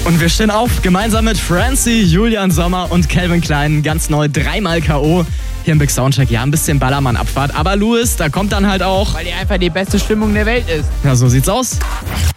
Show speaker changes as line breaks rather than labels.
Und wir stehen auf, gemeinsam mit Francie, Julian Sommer und Calvin Klein, ganz neu, 3-mal K.O. hier im Big Soundcheck. Ja, ein bisschen Ballermann-Abfahrt, aber Louis, da kommt dann halt auch...
Weil die einfach die beste Stimmung der Welt ist.
Ja, so sieht's aus.